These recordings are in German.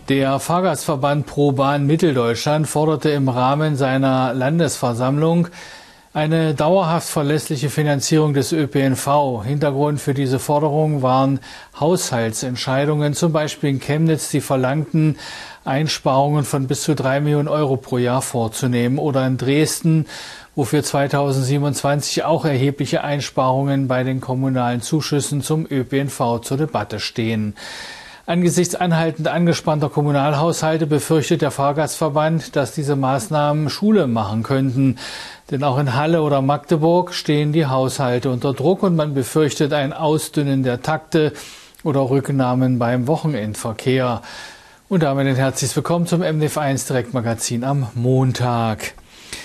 Der Fahrgastverband ProBahn Mitteldeutschland forderte im Rahmen seiner Landesversammlung eine dauerhaft verlässliche Finanzierung des ÖPNV. Hintergrund für diese Forderung waren Haushaltsentscheidungen, zum Beispiel in Chemnitz, die verlangten, Einsparungen von bis zu 3 Millionen Euro pro Jahr vorzunehmen, oder in Dresden, wo für 2027 auch erhebliche Einsparungen bei den kommunalen Zuschüssen zum ÖPNV zur Debatte stehen. Angesichts anhaltend angespannter Kommunalhaushalte befürchtet der Fahrgastverband, dass diese Maßnahmen Schule machen könnten. Denn auch in Halle oder Magdeburg stehen die Haushalte unter Druck und man befürchtet ein Ausdünnen der Takte oder Rücknahmen beim Wochenendverkehr. Und damit ein herzliches Willkommen zum MDF1 Direktmagazin am Montag.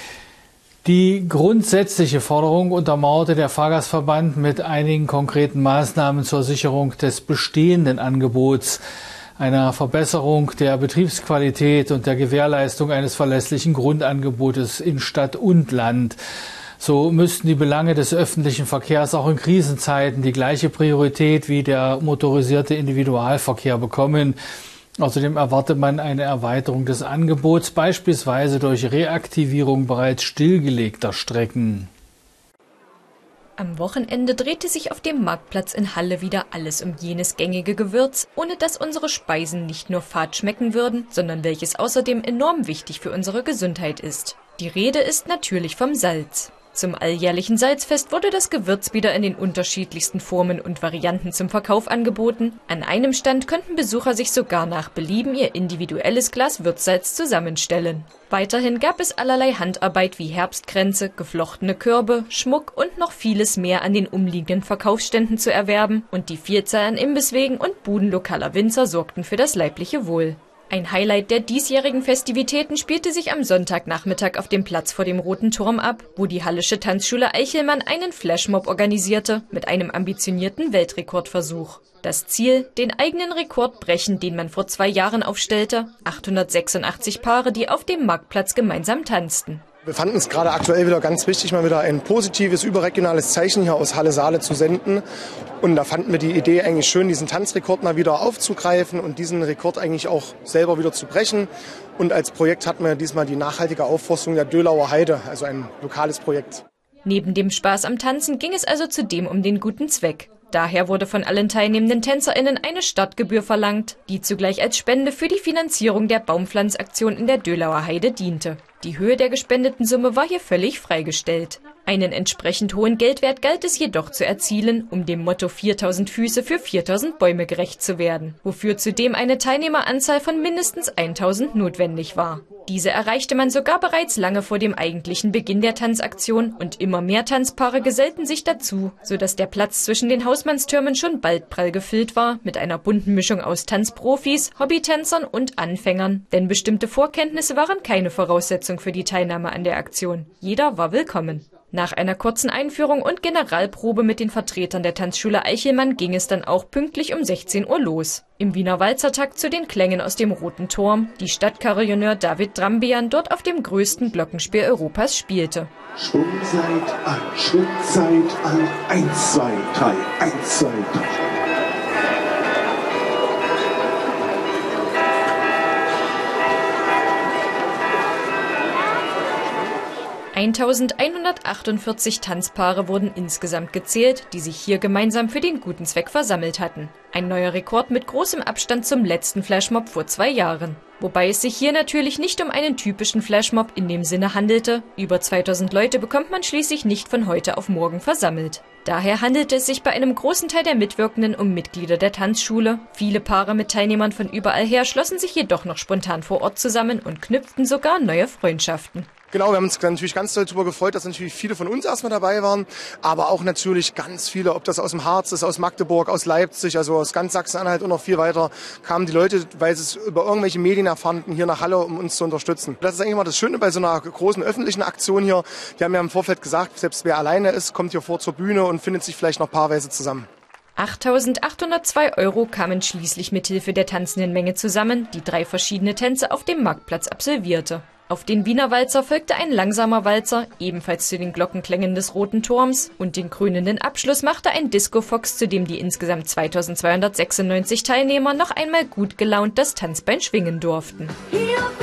Die grundsätzliche Forderung untermauerte der Fahrgastverband mit einigen konkreten Maßnahmen zur Sicherung des bestehenden Angebots, einer Verbesserung der Betriebsqualität und der Gewährleistung eines verlässlichen Grundangebotes in Stadt und Land. So müssten die Belange des öffentlichen Verkehrs auch in Krisenzeiten die gleiche Priorität wie der motorisierte Individualverkehr bekommen. Außerdem erwartet man eine Erweiterung des Angebots, beispielsweise durch Reaktivierung bereits stillgelegter Strecken. Am Wochenende drehte sich auf dem Marktplatz in Halle wieder alles um jenes gängige Gewürz, ohne dass unsere Speisen nicht nur fad schmecken würden, sondern welches außerdem enorm wichtig für unsere Gesundheit ist. Die Rede ist natürlich vom Salz. Zum alljährlichen Salzfest wurde das Gewürz wieder in den unterschiedlichsten Formen und Varianten zum Verkauf angeboten. An einem Stand könnten Besucher sich sogar nach Belieben ihr individuelles Glas Würzsalz zusammenstellen. Weiterhin gab es allerlei Handarbeit wie Herbstkränze, geflochtene Körbe, Schmuck und noch vieles mehr an den umliegenden Verkaufsständen zu erwerben. Und die Vielzahl an Imbisswegen und Buden lokaler Winzer sorgten für das leibliche Wohl. Ein Highlight der diesjährigen Festivitäten spielte sich am Sonntagnachmittag auf dem Platz vor dem Roten Turm ab, wo die Hallische Tanzschule Eichelmann einen Flashmob organisierte mit einem ambitionierten Weltrekordversuch. Das Ziel, den eigenen Rekord brechen, den man vor 2 Jahren aufstellte: 886 Paare, die auf dem Marktplatz gemeinsam tanzten. Wir fanden es gerade aktuell wieder ganz wichtig, mal wieder ein positives, überregionales Zeichen hier aus Halle-Saale zu senden. Und da fanden wir die Idee eigentlich schön, diesen Tanzrekord mal wieder aufzugreifen und diesen Rekord eigentlich auch selber wieder zu brechen. Und als Projekt hatten wir diesmal die nachhaltige Aufforstung der Dölauer Heide, also ein lokales Projekt. Neben dem Spaß am Tanzen ging es also zudem um den guten Zweck. Daher wurde von allen teilnehmenden TänzerInnen eine Startgebühr verlangt, die zugleich als Spende für die Finanzierung der Baumpflanzaktion in der Dölauer Heide diente. Die Höhe der gespendeten Summe war hier völlig freigestellt. Einen entsprechend hohen Geldwert galt es jedoch zu erzielen, um dem Motto 4000 Füße für 4000 Bäume gerecht zu werden, wofür zudem eine Teilnehmeranzahl von mindestens 1000 notwendig war. Diese erreichte man sogar bereits lange vor dem eigentlichen Beginn der Tanzaktion und immer mehr Tanzpaare gesellten sich dazu, sodass der Platz zwischen den Hausmannstürmen schon bald prall gefüllt war mit einer bunten Mischung aus Tanzprofis, Hobbytänzern und Anfängern. Denn bestimmte Vorkenntnisse waren keine Voraussetzung für die Teilnahme an der Aktion. Jeder war willkommen. Nach einer kurzen Einführung und Generalprobe mit den Vertretern der Tanzschule Eichelmann ging es dann auch pünktlich um 16 Uhr los. Im Wiener Walzertakt zu den Klängen aus dem Roten Turm, die Stadtkarillonneur David Drambian dort auf dem größten Glockenspiel Europas spielte. Schwungzeit an, 1, 2, 3, 1, 2, 3. 1148 Tanzpaare wurden insgesamt gezählt, die sich hier gemeinsam für den guten Zweck versammelt hatten. Ein neuer Rekord mit großem Abstand zum letzten Flashmob vor 2 Jahren. Wobei es sich hier natürlich nicht um einen typischen Flashmob in dem Sinne handelte. Über 2000 Leute bekommt man schließlich nicht von heute auf morgen versammelt. Daher handelte es sich bei einem großen Teil der Mitwirkenden um Mitglieder der Tanzschule. Viele Paare mit Teilnehmern von überall her schlossen sich jedoch noch spontan vor Ort zusammen und knüpften sogar neue Freundschaften. Genau, wir haben uns natürlich ganz doll darüber gefreut, dass natürlich viele von uns erstmal dabei waren, aber auch natürlich ganz viele, ob das aus dem Harz ist, aus Magdeburg, aus Leipzig, also aus ganz Sachsen-Anhalt und noch viel weiter, kamen die Leute, weil sie es über irgendwelche Medien erfanden, hier nach Halle, um uns zu unterstützen. Das ist eigentlich immer das Schöne bei so einer großen öffentlichen Aktion hier. Wir haben ja im Vorfeld gesagt, selbst wer alleine ist, kommt hier vor zur Bühne und findet sich vielleicht noch paarweise zusammen. 8.802 € kamen schließlich mithilfe der tanzenden Menge zusammen, die 3 verschiedene Tänze auf dem Marktplatz absolvierte. Auf den Wiener Walzer folgte ein langsamer Walzer, ebenfalls zu den Glockenklängen des Roten Turms. Und den krönenden Abschluss machte ein Disco-Fox, zu dem die insgesamt 2296 Teilnehmer noch einmal gut gelaunt das Tanzbein schwingen durften.